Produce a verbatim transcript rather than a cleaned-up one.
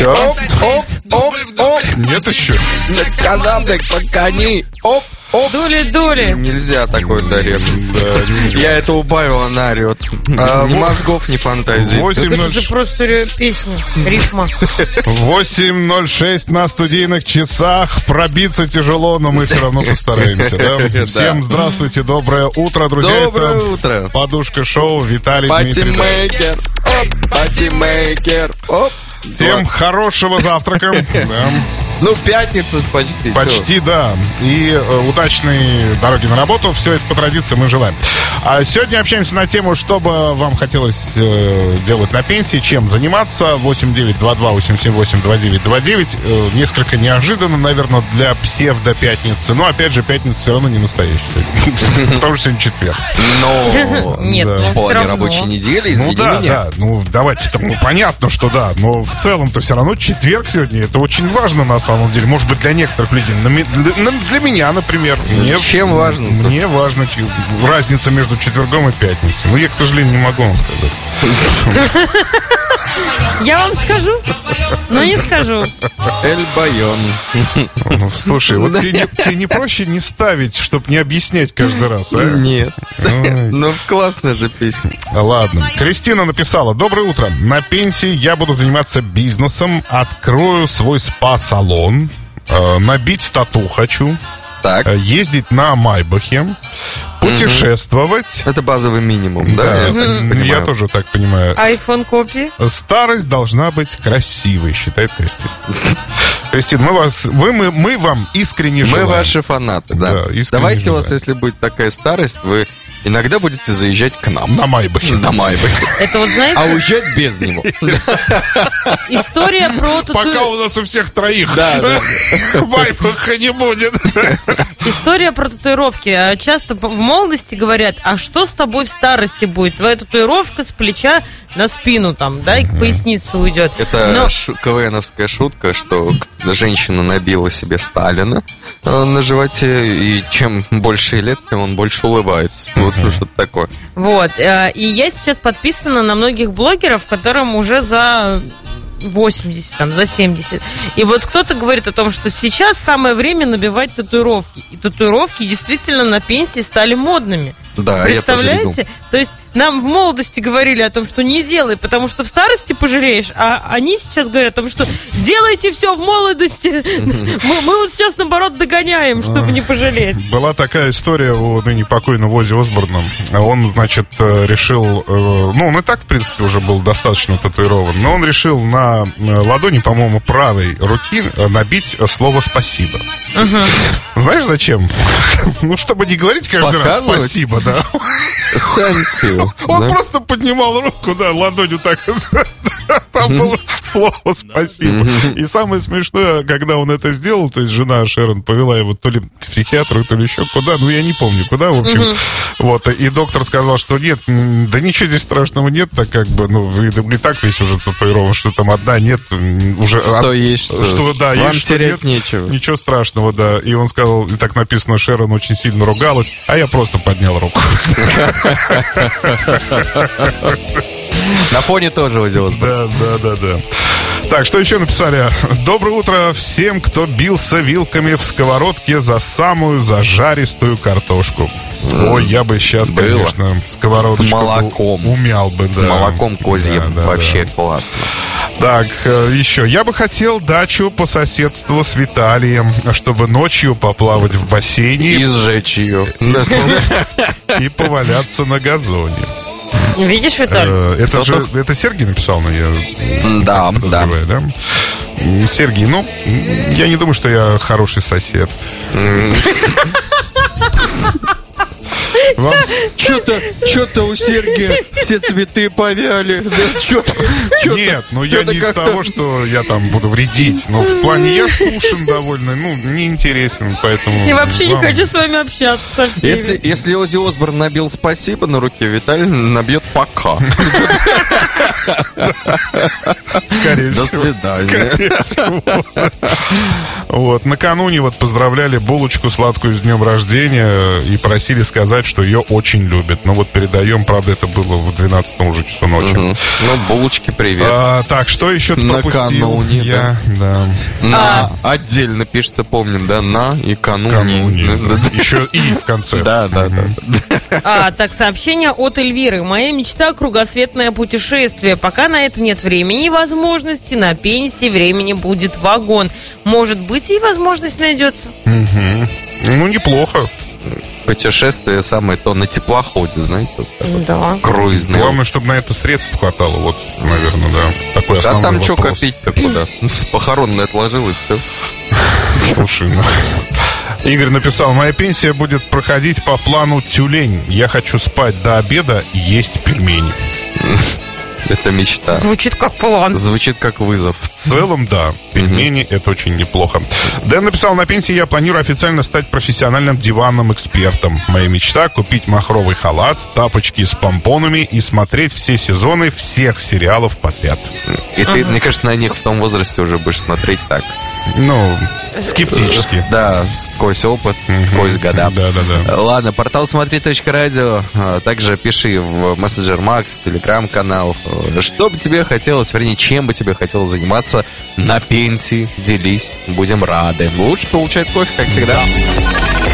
Оп, оп, оп, оп. Нет еще. На канатах пока не. Оп, оп. Дули-дули. Нельзя такой дарет. Я это убавил, она орет. Ни мозгов, ни фантазии. Это же просто песня, рифма. восемь ноль шесть на студийных часах. Пробиться тяжело, но мы все равно постараемся. Да? Всем здравствуйте, доброе утро, друзья. Доброе это утро. Подушка шоу, Виталий Дмитриев. Патимейкер, оп, патимейкер, оп. Всем вот. Хорошего завтрака. Да. Ну, пятница почти. Почти, все. Да. И э, удачной дороги на работу. Все это по традиции мы желаем. А сегодня общаемся на тему, что бы вам хотелось э, делать на пенсии, чем заниматься. восемь девять два два восемь семь восемь два девять два девять. Э, несколько неожиданно, наверное, для псевдо-пятницы. Но, опять же, пятница все равно не настоящая. Потому что сегодня четверг. Но нет, в плане рабочей недели, извини меня. Ну да, да. Ну, давайте там, ну, понятно, что да. Но в целом-то все равно четверг сегодня. Это очень важно на самом деле. Может быть, для некоторых людей. Для, для меня, например. Мне, Чем важно? Мне важно разница между четвергом и пятницей. Ну, я, к сожалению, не могу вам сказать. Я вам скажу, но не скажу. Эль Байон. Слушай, вот тебе не, тебе не проще не ставить, чтобы не объяснять каждый раз, а? Нет. Ну, классная же песня. Ладно. Кристина написала: доброе утро. На пенсии я буду заниматься бизнесом. Открою свой спа-салон. Э, набить тату хочу. Так. Ездить на Майбахе. Путешествовать. Это базовый минимум, да? Да, я, я тоже так понимаю. Айфон копии. Старость должна быть красивой, считает Кристина. Кристина, мы вас, вы, мы, мы вам искренне желаем. Мы ваши фанаты, да. да Давайте желаем. У вас, если будет такая старость, вы иногда будете заезжать к нам. На Майбахе. На Майбахе. Это вот знаете... А уезжать без него. История про... Пока у нас у всех троих. Да, да. Майбаха не будет. История про татуировки. Часто в молодости говорят: а что с тобой в старости будет? Твоя татуировка с плеча на спину там, да, и к пояснице уйдет. Это Но... ш- КВНовская шутка, что женщина набила себе Сталина на животе, и чем больше лет, тем он больше улыбается. Вот uh-huh. что-то такое. Вот. И я сейчас подписана на многих блогеров, которым уже за восемьдесят, там, за семьдесят. И вот кто-то говорит о том, что сейчас самое время набивать татуировки. И татуировки действительно на пенсии стали модными. Да, представляете? Я тоже видел. То есть нам в молодости говорили о том, что не делай, потому что в старости пожалеешь, а они сейчас говорят о том, что делайте все в молодости. Мы, мы вот сейчас, наоборот, догоняем, чтобы не пожалеть. Была такая история у ныне покойного Оззи Осборна. Он, значит, решил... Ну, он и так, в принципе, уже был достаточно татуирован, но он решил на ладони, по-моему, правой руки набить слово «спасибо». Угу. Знаешь, зачем? Ну, чтобы не говорить каждый раз «спасибо», да. Thank you. Он да? просто поднимал руку, да, ладонью так. Там было слово «спасибо». И самое смешное, когда он это сделал, то есть жена Шерон повела его то ли к психиатру, то ли еще куда, ну, я не помню куда, в общем. Вот, и доктор сказал, что нет, да ничего здесь страшного нет, так как бы, ну, вы и так весь уже татуирован, что там одна, нет, уже... Что есть, что, что да, вам есть, терять что нет, нечего. Ничего страшного, да. И он сказал, и так написано, Шерон очень сильно ругалась, а я просто поднял руку. На фоне тоже Оззи Осборн. Да, да, да, да. Так, что еще написали? Доброе утро всем, кто бился вилками в сковородке за самую зажаристую картошку. Ой, я бы сейчас, Было. конечно, сковородочку с молоком. умял бы, да. С молоком козьим. Да, да, вообще да. Классно. Так, еще. Я бы хотел дачу по соседству с Виталием, чтобы ночью поплавать в бассейне. И сжечь ее. И поваляться на газоне. Видишь, Виталий? Это же, это Сергей написал, но я... Да, да. да. Сергей, ну, я не думаю, что я хороший сосед. Вам... Что-то, что-то у Сергея все цветы повяли. Да, что-то, что-то, Нет, ну я не из того, что я там буду вредить. Но в плане я скучен довольно, ну, неинтересен, поэтому... Я вообще вам... не хочу с вами общаться со всеми. Если, если Оззи Осборн набил «спасибо» на руке, Виталий набьет «пока». Скорее всего. До свидания. Вот. Накануне вот поздравляли булочку сладкую с днем рождения и просили сказать, что ее очень любят. Ну вот передаем, правда, это было в двенадцатом уже часу ночи. Угу. Ну, булочки, привет. А, так, что еще ты пропустил? Накануне, Я, да. На, А. отдельно пишется, помним, да, на и кануне. Кануне, да. Еще и в конце. Да, да, да. А, так, сообщение от Эльвиры. Моя мечта — кругосветное путешествие. Пока на это нет времени и возможности, на пенсии времени будет вагон. Может быть, и возможность найдется. Угу. Ну, неплохо. Путешествие самое то на теплоходе, знаете, вот так вот. Да. Круизное. Главное, чтобы на это средств хватало. Вот, наверное, да. Такой А основной там что вопрос. копить-то куда? Похоронное отложил и все. Слушай, ну... Игорь написал: моя пенсия будет проходить по плану тюлень. Я хочу спать до обеда, есть пельмени. Это мечта. Звучит как план. Звучит как вызов. В целом, да, пельмени это очень неплохо. Дэн написал: на пенсии я планирую официально стать профессиональным диванным экспертом. Моя мечта — купить махровый халат, тапочки с помпонами и смотреть все сезоны всех сериалов подряд. И ты, мне кажется, на них в том возрасте уже будешь смотреть так. Ну, скептически. Да, сквозь опыт, сквозь года. Да, да, да. Ладно, портал смотри точка радио. Также пиши в мессенджер Макс, телеграм-канал. Что бы тебе хотелось, вернее, чем бы тебе хотелось заниматься на пенсии? Делись, будем рады. Лучше получать кофе, как всегда.